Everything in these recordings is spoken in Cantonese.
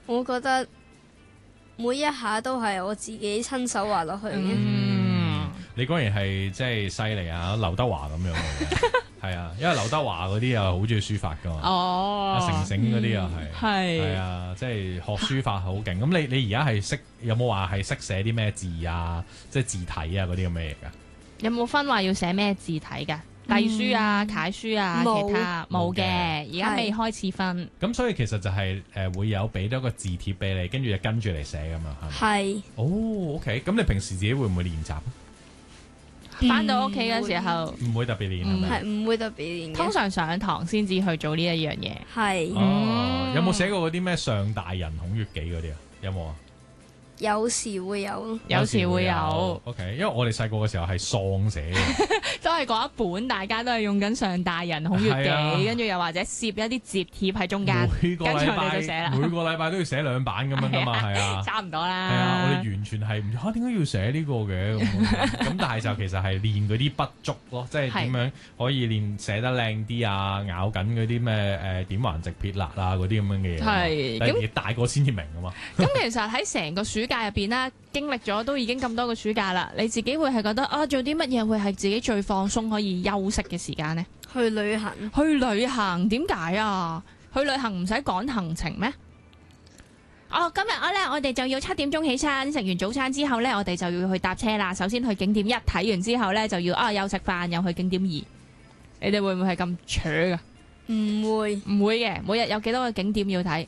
我覺得每一下都係我自己親手畫落去嘅。 你果然係即係犀利啊，劉德華咁樣嘅，係啊，因為劉德華嗰啲又好中意書法噶嘛，阿成成嗰啲又係啊，即係學書法好勁。咁你而家係識有冇話係識寫啲咩字啊，即係字體啊嗰啲咁嘅嘢㗎？ 有冇分話要寫咩字體㗎？隸書啊、楷書啊，其他冇嘅，而家未開始分。 咁所以其實就係會有俾多個字帖俾你，跟住就跟住嚟寫㗎嘛，係咪？ 係。 哦，OK。咁你平時自己會唔會練習？ 翻到屋企嘅時候唔會特別練係咪？ 係唔會特別練嘅。 通常上堂先至去做呢一樣嘢。 係。 哦，有冇寫過嗰啲咩上大人孔乙己嗰啲啊？有冇啊？ 有時會有， 有時會有。 OK，因為我哋細個嘅時候係喪寫嘅， 都係嗰一本，大家都係用緊上大人孔乙己，跟住又或者攝一啲折貼喺中間， 每個禮跟住我哋就寫啦。 每個禮拜都要寫2版咁樣噶嘛，係啊， 差唔多啦。 係啊，我哋完全係唔知點解要寫呢個嘅咁，但係就其實係練嗰啲筆觸咯，即係點樣可以練寫得靚啲啊，咬緊嗰啲咩點橫直撇捺啊嗰啲咁樣嘅嘢。 係咁大個先至明噶嘛。 咁其實喺成個暑假入邊啦，經歷咗都已經咁多個暑假啦，你自己會係覺得做啲乜嘢會係自己最放鬆可以休息嘅時間呢？ 去旅行。 去旅行點解啊？去旅行唔使趕行程咩？今日我哋就要7點鐘起身，食完早餐之後呢，我哋就要去搭車啦。首先去景點1，睇完之後呢，就要又食飯又去景點2。你哋會唔會係咁扯噶？ 唔會， 唔會嘅。每日有幾多個景點要睇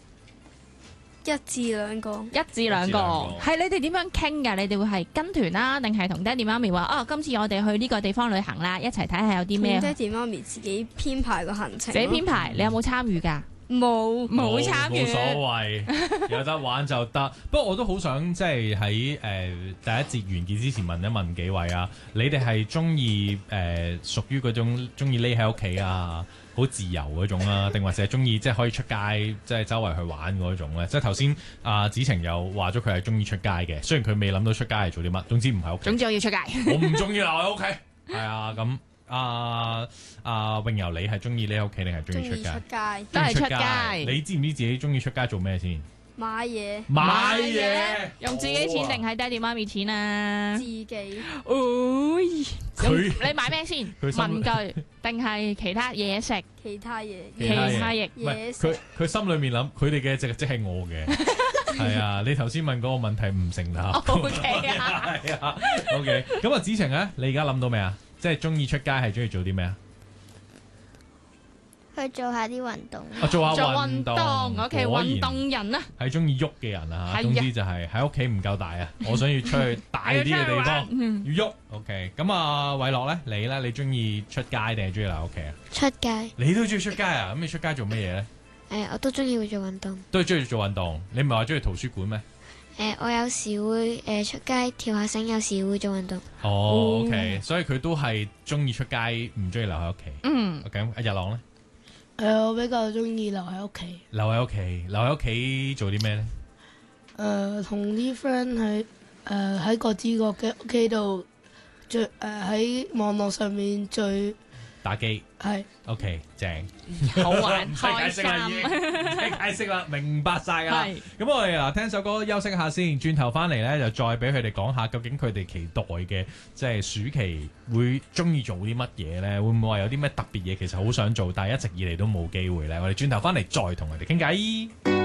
？1至2個，係你哋點樣傾㗎？你哋會係跟團啦，定係同爹哋媽咪話今次我哋去呢個地方旅行啦，一齊睇下有啲咩？ 爹哋媽咪自己編排個行程。 自己編排，你有冇參與㗎？ 冇參與。 冇所謂，有得玩就得。不過我都好想即係喺第一節完結之前問一問幾位啊，你哋係中意屬於嗰種中意匿喺屋企啊？好自由嗰種啦，定或者係中意即係可以出街，即係周圍去玩嗰種咧？即係頭先子晴又話咗佢係中意出街嘅，雖然佢未諗到出街係做啲乜，總之唔喺屋企。 總之我要出街。 我唔中意留喺屋企。係啊，咁詠柔你係中意匿喺屋企定係中意出街？ 都係出街。 你知唔知自己中意出街做咩先？ 買嘢， 用自己錢定係爹哋媽咪錢啊？ 自己。 你買咩先？文具定係其他嘢食？ 其他嘢。 嘢食。佢心裏面諗，佢哋嘅即係我嘅。係啊，你頭先問嗰個問題唔成立。 OK 啊。 係啊。OK。咁子晴咧，你而家諗到未啊？即係中意出街係中意做啲咩啊？ 去做下啲運動。 做下運動。 我屋企運動人啊， 係中意喐嘅人啊。總之就係喺屋企唔夠大啊，我想要出去大啲嘅地方，要喐。OK。咁偉樂咧，你咧，你中意出街定係中意留喺屋企啊？ 出街。 你都中意出街啊？咁你出街做咩嘢咧？ 我都中意去做運動。 都係中意做運動。你唔係話中意圖書館咩？ 我有時會出街跳下繩，有時會做運動。 OK。所以佢都係中意出街，唔中意留喺屋企。OK。阿日朗咧？ 我比較中意留喺屋企。 留喺屋企做啲咩咧？ 同啲 friend 喺各自各嘅屋企度聚，喺網絡上面聚打機。 係。 OK， 正。 好玩， 唔使解釋啦，已經唔使解釋啦，明白晒啦。咁我哋聽首歌休息下先，轉頭翻嚟咧就再俾佢哋講下究竟佢哋期待嘅即係暑期會中意做啲乜嘢咧？會唔會話有啲咩特別嘢其實好想做，但係一直以嚟都冇機會咧？我哋轉頭翻嚟再同佢哋傾偈。